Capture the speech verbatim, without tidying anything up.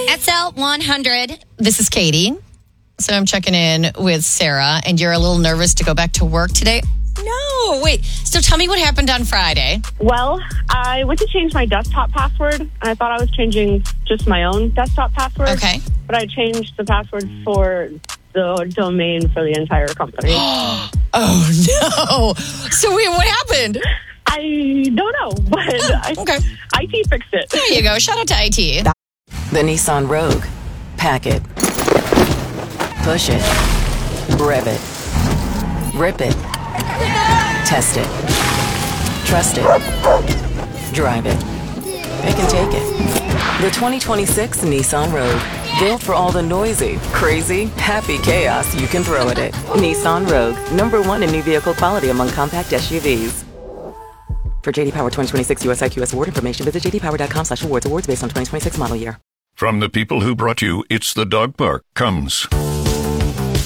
S L one hundred. This is Katie. So I'm checking in with Sarah, and you're a little nervous to go back to work today? No, wait. So tell me what happened on Friday. Well, I went to change my desktop password, and I thought I was changing just my own desktop password. Okay. But I changed the password for the domain for the entire company. Oh, no. So wait, what happened? I don't know, but I, Okay. I T fixed it. There you go. Shout out to I T. The Nissan Rogue. Pack it. Push it. Rev it. Rip it. Test it. Trust it. Drive it. Pick and take it. The twenty twenty-six Nissan Rogue. Built for all the noisy, crazy, happy chaos you can throw at it. Nissan Rogue. Number one in new vehicle quality among compact S U Vs. For J D Power twenty twenty-six U S I Q S award information, visit j d power dot com slash awards. Awards based on twenty twenty-six model year. From the people who brought you It's the Dog Park comes